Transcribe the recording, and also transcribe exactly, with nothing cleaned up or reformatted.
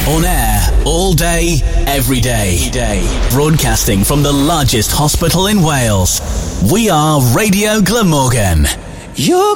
On air, all day, every day. Broadcasting from the largest hospital in Wales. We are Radio Glamorgan. You're